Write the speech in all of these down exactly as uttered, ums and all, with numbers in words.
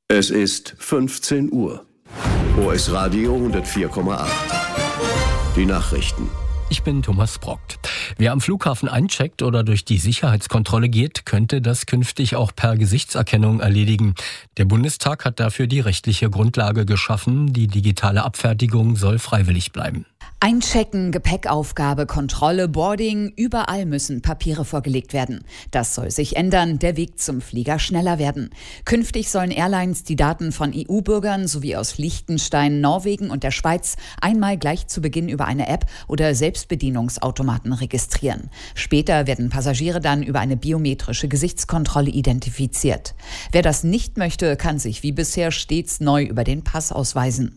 Es ist fünfzehn Uhr. O S Radio hundertvier Komma acht. Die Nachrichten. Ich bin Thomas Brockt. Wer am Flughafen eincheckt oder durch die Sicherheitskontrolle geht, könnte das künftig auch per Gesichtserkennung erledigen. Der Bundestag hat dafür die rechtliche Grundlage geschaffen. Die digitale Abfertigung soll freiwillig bleiben. Einchecken, Gepäckaufgabe, Kontrolle, Boarding, überall müssen Papiere vorgelegt werden. Das soll sich ändern, der Weg zum Flieger schneller werden. Künftig sollen Airlines die Daten von E U-Bürgern sowie aus Liechtenstein, Norwegen und der Schweiz einmal gleich zu Beginn über eine App oder Selbstbedienungsautomaten registrieren. Später werden Passagiere dann über eine biometrische Gesichtskontrolle identifiziert. Wer das nicht möchte, kann sich wie bisher stets neu über den Pass ausweisen.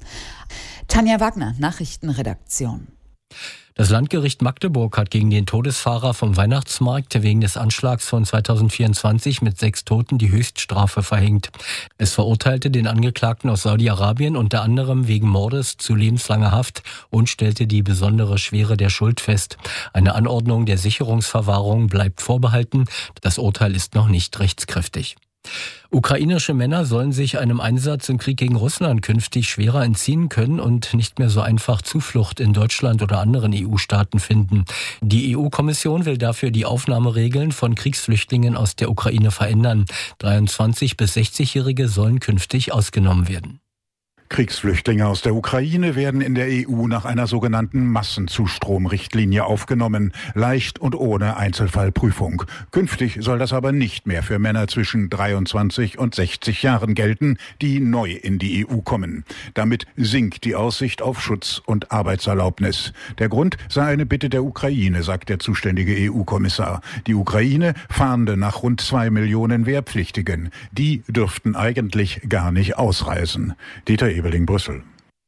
Tanja Wagner, Nachrichtenredaktion. Das Landgericht Magdeburg hat gegen den Todesfahrer vom Weihnachtsmarkt wegen des Anschlags von zweitausendvierundzwanzig mit sechs Toten die Höchststrafe verhängt. Es verurteilte den Angeklagten aus Saudi-Arabien unter anderem wegen Mordes zu lebenslanger Haft und stellte die besondere Schwere der Schuld fest. Eine Anordnung der Sicherungsverwahrung bleibt vorbehalten. Das Urteil ist noch nicht rechtskräftig. Ukrainische Männer sollen sich einem Einsatz im Krieg gegen Russland künftig schwerer entziehen können und nicht mehr so einfach Zuflucht in Deutschland oder anderen E U-Staaten finden. Die E U-Kommission will dafür die Aufnahmeregeln von Kriegsflüchtlingen aus der Ukraine verändern. dreiundzwanzig- bis sechzigjährige sollen künftig ausgenommen werden. Kriegsflüchtlinge aus der Ukraine werden in der E U nach einer sogenannten Massenzustromrichtlinie aufgenommen, leicht und ohne Einzelfallprüfung. Künftig soll das aber nicht mehr für Männer zwischen dreiundzwanzig und sechzig Jahren gelten, die neu in die E U kommen. Damit sinkt die Aussicht auf Schutz und Arbeitserlaubnis. Der Grund sei eine Bitte der Ukraine, sagt der zuständige E U-Kommissar. Die Ukraine fahnde nach rund zwei Millionen Wehrpflichtigen. Die dürften eigentlich gar nicht ausreisen. Dieter Ebeling-Brüssel.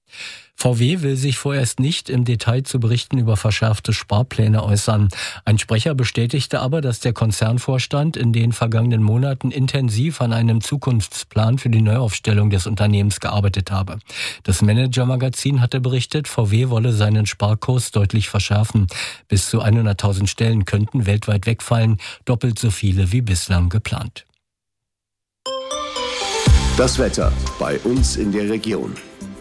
V W will sich vorerst nicht im Detail zu Berichten über verschärfte Sparpläne äußern. Ein Sprecher bestätigte aber, dass der Konzernvorstand in den vergangenen Monaten intensiv an einem Zukunftsplan für die Neuaufstellung des Unternehmens gearbeitet habe. Das Manager-Magazin hatte berichtet, V W wolle seinen Sparkurs deutlich verschärfen. Bis zu hunderttausend Stellen könnten weltweit wegfallen, doppelt so viele wie bislang geplant. Das Wetter bei uns in der Region.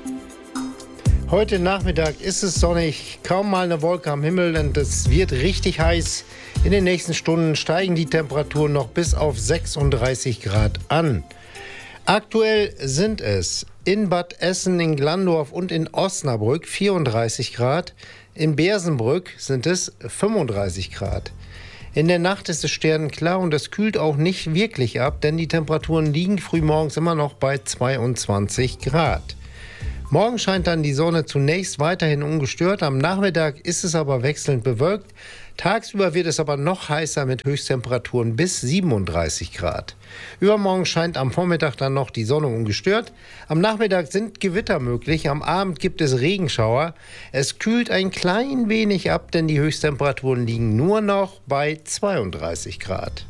Heute Nachmittag ist es sonnig, kaum mal eine Wolke am Himmel und es wird richtig heiß. In den nächsten Stunden steigen die Temperaturen noch bis auf sechsunddreißig Grad an. Aktuell sind es in Bad Essen, in Glandorf und in Osnabrück vierunddreißig Grad. In Bersenbrück sind es fünfunddreißig Grad. In der Nacht ist es sternenklar und es kühlt auch nicht wirklich ab, denn die Temperaturen liegen frühmorgens immer noch bei zweiundzwanzig Grad. Morgen scheint dann die Sonne zunächst weiterhin ungestört, am Nachmittag ist es aber wechselnd bewölkt. Tagsüber wird es aber noch heißer mit Höchsttemperaturen bis siebenunddreißig Grad. Übermorgen scheint am Vormittag dann noch die Sonne ungestört. Am Nachmittag sind Gewitter möglich, am Abend gibt es Regenschauer. Es kühlt ein klein wenig ab, denn die Höchsttemperaturen liegen nur noch bei zweiunddreißig Grad.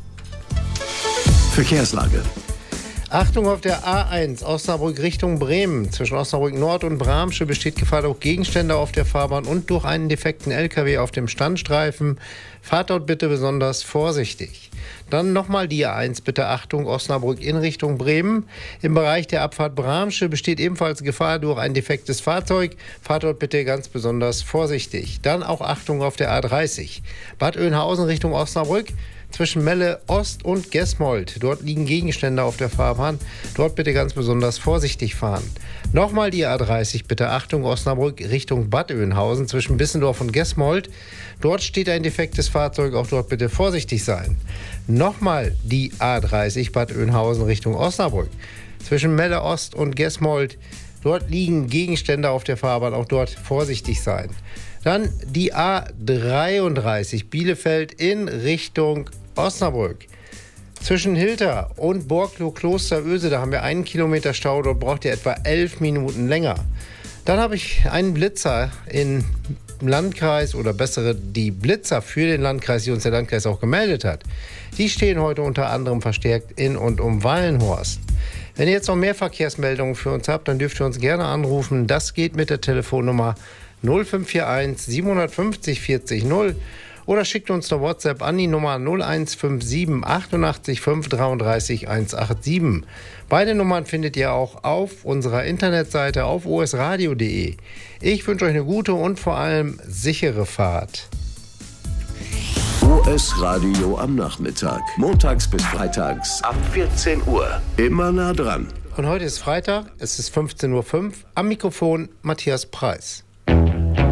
Verkehrslage. Achtung auf der A eins Osnabrück Richtung Bremen. Zwischen Osnabrück Nord und Bramsche besteht Gefahr durch Gegenstände auf der Fahrbahn und durch einen defekten L K W auf dem Standstreifen. Fahrt dort bitte besonders vorsichtig. Dann nochmal die A eins, bitte Achtung, Osnabrück in Richtung Bremen. Im Bereich der Abfahrt Bramsche besteht ebenfalls Gefahr durch ein defektes Fahrzeug. Fahrt dort bitte ganz besonders vorsichtig. Dann auch Achtung auf der A dreißig. Bad Oeynhausen Richtung Osnabrück. Zwischen Melle Ost und Gesmold. Dort liegen Gegenstände auf der Fahrbahn. Dort bitte ganz besonders vorsichtig fahren. Nochmal die A dreißig, bitte Achtung, Osnabrück Richtung Bad Oeynhausen zwischen Bissendorf und Gesmold. Dort steht ein defektes Fahrzeug, auch dort bitte vorsichtig sein. Nochmal die A dreißig, Bad Oeynhausen Richtung Osnabrück. Zwischen Melle Ost und Gesmold. Dort liegen Gegenstände auf der Fahrbahn, auch dort vorsichtig sein. Dann die A dreiunddreißig, Bielefeld in Richtung Osnabrück. Zwischen Hilter und Borklow-Klosteröse, da haben wir einen Kilometer Stau, dort braucht ihr etwa elf Minuten länger. Dann habe ich einen Blitzer im Landkreis, oder bessere, die Blitzer für den Landkreis, die uns der Landkreis auch gemeldet hat. Die stehen heute unter anderem verstärkt in und um Wallenhorst. Wenn ihr jetzt noch mehr Verkehrsmeldungen für uns habt, dann dürft ihr uns gerne anrufen. Das geht mit der Telefonnummer null fünf vier eins siebenhundertfünfzig vierzig null oder schickt uns eine WhatsApp an die Nummer null eins fünf sieben achtundachtzig fünf dreiunddreißig hundertsiebenundachtzig. Beide Nummern findet ihr auch auf unserer Internetseite auf o s radio punkt d e. Ich wünsche euch eine gute und vor allem sichere Fahrt. O S Radio am Nachmittag. Montags bis freitags ab vierzehn Uhr. Immer nah dran. Und heute ist Freitag, es ist fünfzehn Uhr fünf. Am Mikrofon Matthias Preis.